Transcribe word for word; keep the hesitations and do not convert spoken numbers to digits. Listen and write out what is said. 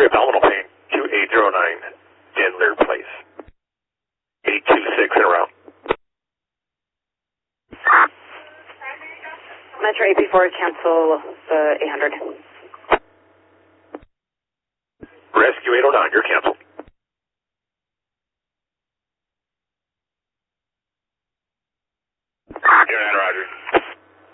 severe abdominal pain, two eight zero nine, Denler Place. eight two six in a row. Metro A P four, cancel the eight hundred. Rescue eight oh nine, you're canceled.